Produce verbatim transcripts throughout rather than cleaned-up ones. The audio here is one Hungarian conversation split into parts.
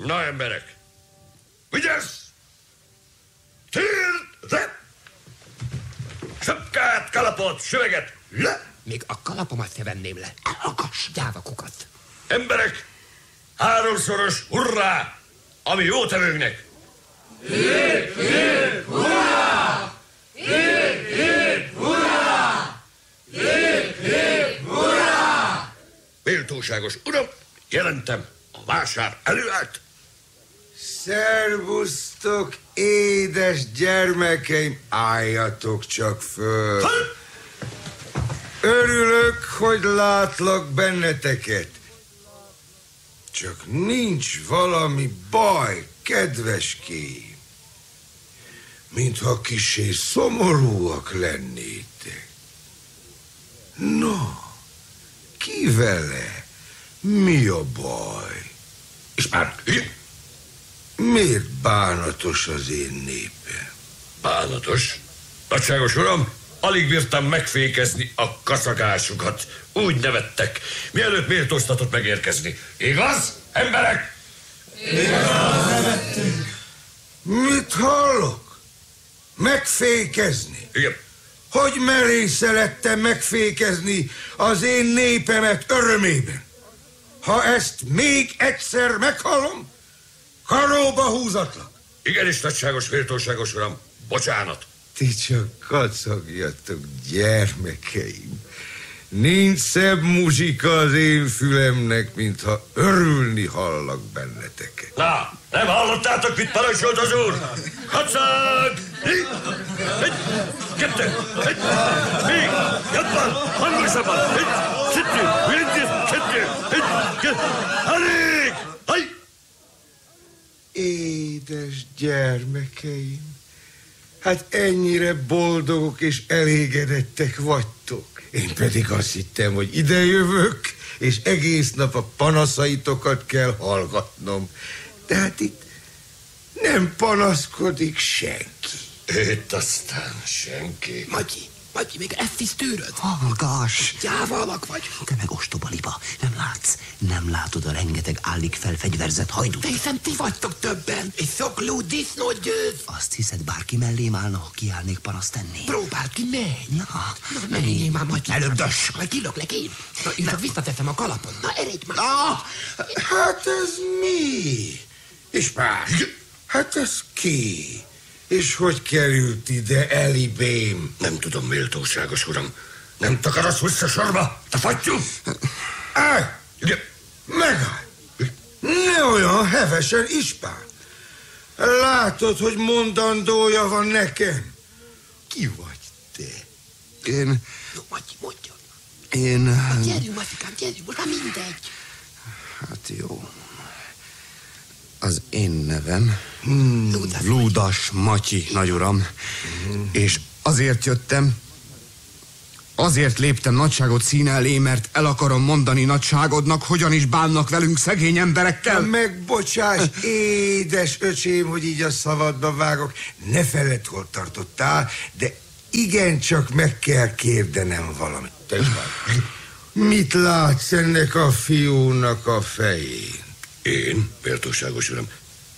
Na, emberek! Vigyázz! Térdre! Sapkát, kalapot, süveget, le! Még a kalapomat se venném le. Elakass, gyávakukat. Emberek, háromszoros hurrá, ami jótevőnknek! Hip, hip, hurrá! Hip, hip, hurrá! Hip, hip, hurrá! Méltóságos uram, jelentem, a vásár előállt. Szervusztok, édes gyermekeim, álljatok csak föl. Ha? Örülök, hogy látlak benneteket. Csak nincs valami baj, kedveském. Mintha kissé szomorúak lennétek. No, ki vele? Mi a baj? És már, igen. Miért bánatos az én népem? Bánatos? Nagyságos uram, alig bírtam megfékezni a kaszagásukat. Úgy nevettek, mielőtt méltóztatott megérkezni. Igaz, emberek? Igaz, nevettünk. Mit hallok? Megfékezni? Igen. Hogy merészelettem megfékezni az én népemet örömében? Ha ezt még egyszer meghallom, karóba húzatlak. Igenis, nagyságos, méltóságos uram, bocsánat. Ti csak kacagjatok, gyermekeim. Nincs szebb muzsika az én fülemnek, mintha örülni hallak benneteket. Na, nem hallottátok, mit parancsolt az úr? Kacag! Egy, egy, kettő, egy, még, jobban, hangosabban, egy, kettő, egy, kettő, egy, kettő, elég! Haj! Édes gyermekeim, hát ennyire boldogok és elégedettek vagytok. Én pedig azt hittem, hogy idejövök, és egész nap a panaszaitokat kell hallgatnom. De hát itt nem panaszkodik senki. Itt aztán senki. Magyi, Magyi, még ezt is tűröd? Hallgass! Gyáva alak vagy. Te meg ostoba liba. Nem látsz? Nem látod a rengeteg állik fel fegyverzett hajdút? De hiszen ti vagytok többen, és szokló disznót győz. Azt hiszed, bárki mellém állna, ha kiállnék panaszt tenni? Próbáld ki, menj. Na, Na, menjél már, Magyi. előbb döss. Majd kilöklek én. Na, én csak visszateszem a kalapon. Na, eredj már. Ah, hát ez mi? És már, hát ez ki? És hogy került ide elibém? Nem tudom, méltóságos uram. Nem takarasz vissza sorba? Te fattyú? Állj! Igen. Megállj! Ne olyan hevesen, Ispán! Látod, hogy mondandója van nekem? Ki vagy te? Én... Jó, Magyi, mondja. Én... Na, gyerünk, Matikám, gyerünk, most már mindegy. Hát jó. Az én nevem... Hmm. Ludas, Ludas Matyi, nagyuram. Hmm. És azért jöttem... Azért léptem nagyságot színe elé, mert el akarom mondani nagyságodnak, hogyan is bánnak velünk szegény emberekkel. Megbocsáss, édes öcsém, hogy így a szabadba vágok. Ne feledd, hol tartottál, de igencsak meg kell kérdenem valamit. Mit látsz ennek a fiúnak a fején? Én, méltóságos uram,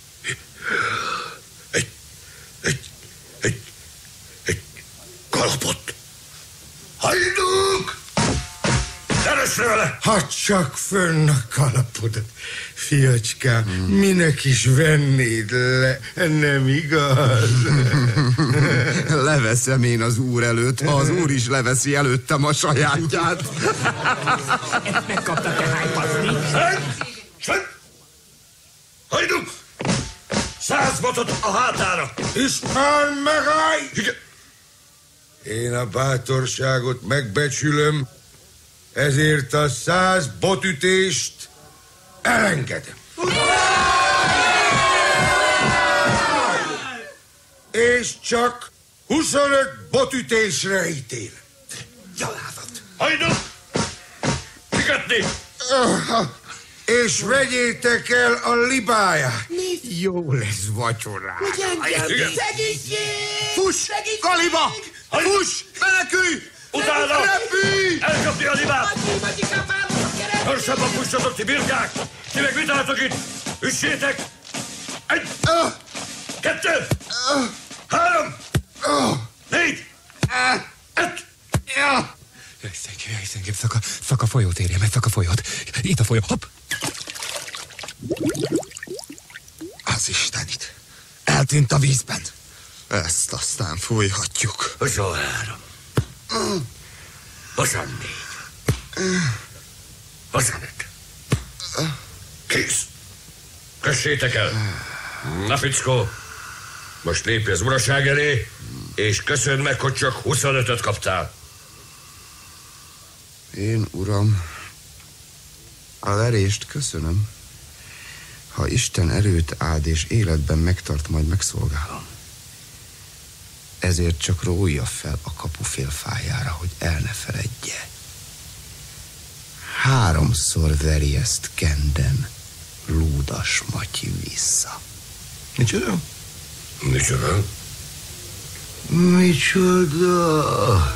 egy, egy, egy, egy kalapot. Hajduk! Keresd vele! Hadd csak fönn a kalapodat, fiacskám, hmm. minek is vennéd le, nem igaz? Leveszem én az úr előtt, ha az úr is leveszi előttem a sajátját. Ezt megkapta te hájpazni. Szent! Szent! Hajduk! Száz botot a hátára! Ispán, megállj! Igen. Én a bátorságot megbecsülöm, ezért a száz botütést elengedem. És csak huszonöt botütésre ítélem. Gyalázat. Hajduk! Sigetni! És vegyétek el a libáját. Nézd! Jó lesz vacsorán. Hogy engem! Igen. Segítség! Fuss! Galiba! Fuss! Menekülj! Utána! Repülj! Elkapni a libát! Magyi, Magyikám, válaszok, keresd! Gyorsabban fussatok, ti birkák! Ti meg mit álltok itt? Üssétek! Egy, kettő, három, négy, öt. Engem, engem, szaka, szaka folyót érje meg, szaka folyót. Itt a folyó, hopp. Az Istenit. Eltűnt a vízben. Ezt aztán fújhatjuk. huszonhárom. huszonnégy. huszonöt. Kész. Kössétek el. Na, fickó. Most lépj az uraság elé, és köszönd meg, hogy csak huszonötöt kaptál. Én, uram, a verést köszönöm. Ha Isten erőt áld és életben megtart, majd megszolgálom. Ezért csak rója fel a kapufél fájára, hogy el ne feledje. Háromszor veri ezt kenden Lúdas Matyi vissza. Micsoda? Micsoda? Micsoda?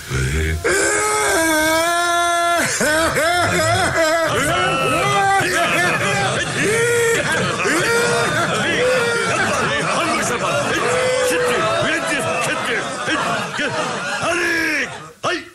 Hangosabban! Kettő, kettő, kettő, elég! Haj!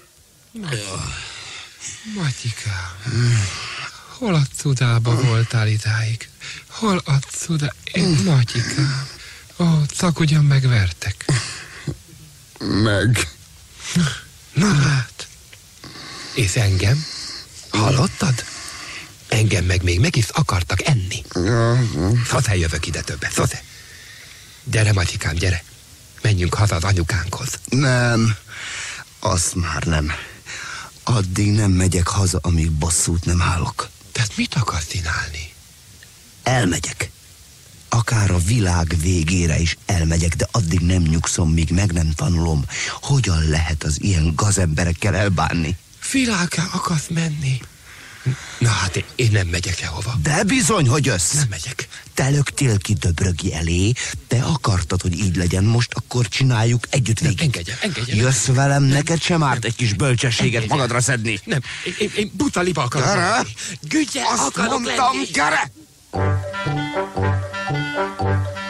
Matyikám, hol a cudába voltál idáig? Hol a cudá... Én, Matyikám, ó, szakugyan megvertek. Meg. Na hát. És engem? Hallottad? Engem meg még meg is akartak enni. Szosze jövök ide többet, szosze. Gyere, Matyikám, gyere. Menjünk haza az anyukánkhoz. Nem, azt már nem. Addig nem megyek haza, amíg bosszút nem állok. Tehát mit akarsz csinálni? Elmegyek. Akár a világ végére is elmegyek, de addig nem nyugszom, míg meg nem tanulom, hogyan lehet az ilyen gazemberekkel elbánni. Világá akarsz menni? Na hát én, én nem megyek sehova. De bizony, hogy jössz. Nem megyek. Te löktél ki Döbrögi elé, te akartad, hogy így legyen, most akkor csináljuk együtt végig. Nem, engedjem, engedjem. Jössz velem, neked sem árt egy kis bölcsességet Engedjem. magadra szedni. Nem, én, én, én buta liba akarok Gyere! lenni. Gügye, Azt akarok mondtam, lenni. gyere!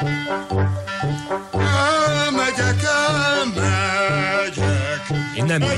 Elmegyek, elmegyek. Én nem